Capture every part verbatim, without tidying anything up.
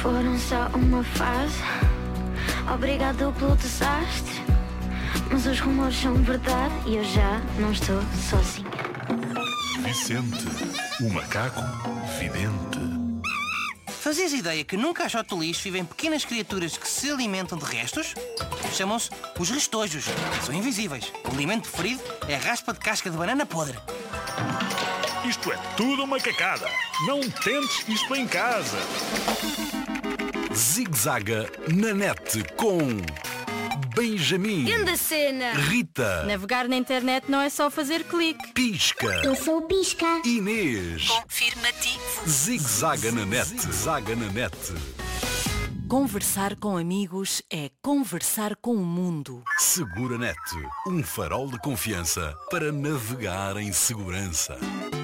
Foram só uma fase. Obrigado pelo desastre. Mas os rumores são verdade e eu já não estou sozinha. Vicente, o macaco vidente. Fazias ideia que num caixote de lixo vivem pequenas criaturas que se alimentam de restos? Chamam-se os restojos. São invisíveis. O alimento preferido é a raspa de casca de banana podre. Isto é tudo uma cacada. Não tentes isto em casa. Zig-zaga na net com Benjamin, Grande cena! Rita, Navegar na internet não é só fazer clique. Pisca, Eu sou o Pisca. Inês. Confirmativo. Zig-zaga na net, zaga na net. Conversar com amigos é conversar com o mundo. Segura Net, um farol de confiança para navegar em segurança.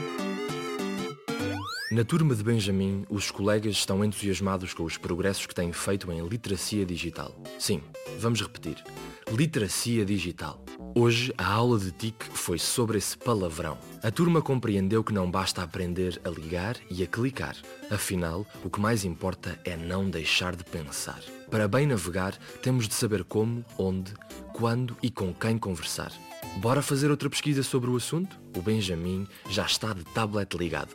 Na turma de Benjamin, os colegas estão entusiasmados com os progressos que têm feito em literacia digital. Sim, vamos repetir. Literacia digital. Hoje, a aula de T I C foi sobre esse palavrão. A turma compreendeu que não basta aprender a ligar e a clicar. Afinal, o que mais importa é não deixar de pensar. Para bem navegar, temos de saber como, onde, quando e com quem conversar. Bora fazer outra pesquisa sobre o assunto? O Benjamin já está de tablet ligado.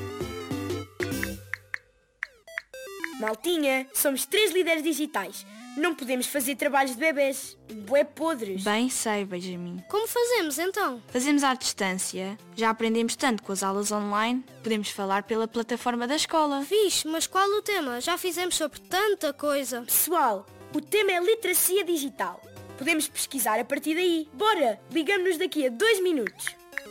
Maltinha, somos três líderes digitais. Não podemos fazer trabalhos de bebês. Bué podres. Bem sei, Benjamin. Como fazemos então? Fazemos à distância. Já aprendemos tanto com as aulas online. Podemos falar pela plataforma da escola. Fixe, mas qual o tema? Já fizemos sobre tanta coisa. Pessoal, o tema é literacia digital. Podemos pesquisar a partir daí. Bora, ligamos-nos daqui a dois minutos.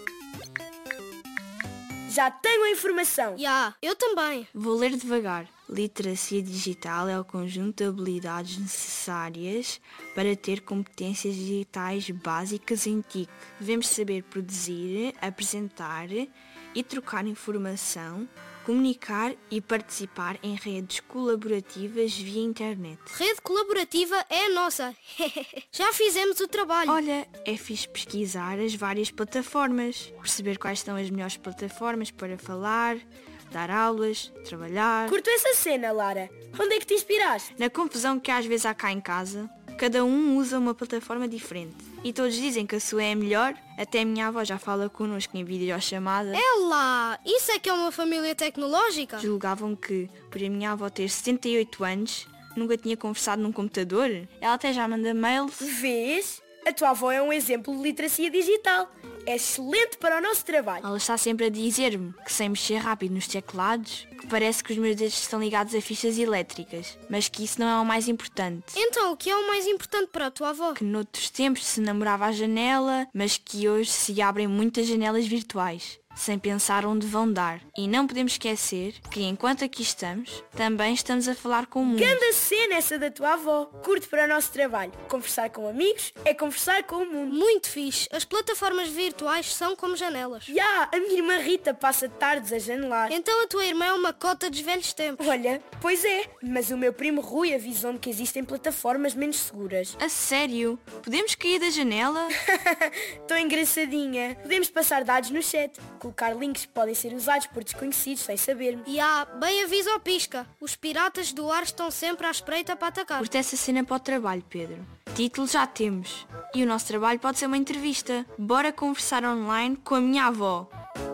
Já tenho a informação. Já, eu também. Vou ler devagar. Literacia digital é o conjunto de habilidades necessárias para ter competências digitais básicas em T I C. Devemos saber produzir, apresentar e trocar informação, comunicar e participar em redes colaborativas via internet. Rede colaborativa é a nossa. Já fizemos o trabalho. Olha, é fixe pesquisar as várias plataformas, perceber quais são as melhores plataformas para falar, dar aulas, trabalhar. Curto essa cena, Lara. Onde é que te inspiraste? Na confusão que às vezes há cá em casa, cada um usa uma plataforma diferente. E todos dizem que a sua é a melhor. Até a minha avó já fala connosco em videochamada. É lá! Isso é que é uma família tecnológica? Julgavam que, por a minha avó ter setenta e oito anos, nunca tinha conversado num computador. Ela até já manda mails. Vês? A tua avó é um exemplo de literacia digital. É excelente para o nosso trabalho. Ela está sempre a dizer-me que sem mexer rápido nos teclados, que parece que os meus dedos estão ligados a fichas elétricas, mas que isso não é o mais importante. Então, o que é o mais importante para a tua avó? Que noutros tempos se namorava à janela, mas que hoje se abrem muitas janelas virtuais, sem pensar onde vão dar. E não podemos esquecer que enquanto aqui estamos, também estamos a falar com o mundo. Grande cena essa da tua avó. Curto para o nosso trabalho. Conversar com amigos é conversar com o mundo. Muito fixe. As plataformas virtuais são como janelas. Já, yeah, a minha irmã Rita passa tardes a janelar. Então a tua irmã é uma cota dos velhos tempos. Olha, pois é, mas o meu primo Rui avisou-me que existem plataformas menos seguras. A sério? Podemos cair da janela? Estou engraçadinha. Podemos passar dados no chat. Colocar links que podem ser usados por desconhecidos sem sabermos. E há, bem aviso ao Pisca. Os piratas do ar estão sempre à espreita para atacar. Curte essa cena para o trabalho, Pedro. Título já temos. E o nosso trabalho pode ser uma entrevista. Bora conversar online com a minha avó.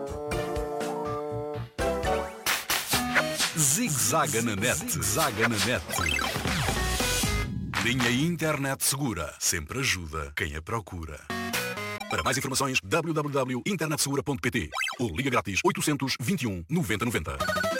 Zig-zaga na net, zaga na net. Linha Internet Segura sempre ajuda quem a procura. Para mais informações, w w w ponto internet segura ponto p t ou liga grátis oitocentos, vinte e um, noventa, noventa.